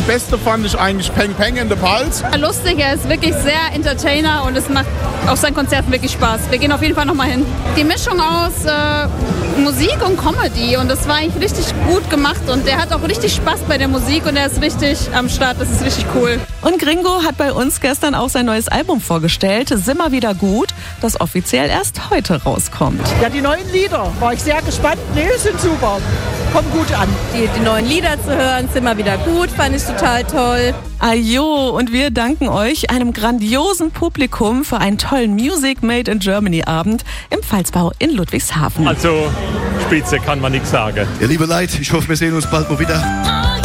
Beste fand ich eigentlich Peng Peng in the Pulse. Lustig, er ist wirklich sehr Entertainer und es macht auf seinen Konzerten wirklich Spaß. Wir gehen auf jeden Fall nochmal hin. Die Mischung aus Musik und Comedy und das war eigentlich richtig gut gemacht und der hat auch richtig Spaß bei der Musik und er ist richtig am Start, das ist richtig cool. Und Gringo hat bei uns gestern auch sein neues Album vorgestellt, Simmer wieder gut, das offiziell erst heute rauskommt. Ja, die neuen Lieder, war ich sehr gespannt. Nee, sind super, kommen gut an. Die neuen Lieder zu hören, Simmer wieder gut, fand ich total toll. Ajo, und wir danken euch, einem grandiosen Publikum, für einen tollen Music Made in Germany Abend im Pfalzbau in Ludwigshafen. Also, Spitze kann man nichts sagen. Ja, liebe Leute, ich hoffe, wir sehen uns bald mal wieder.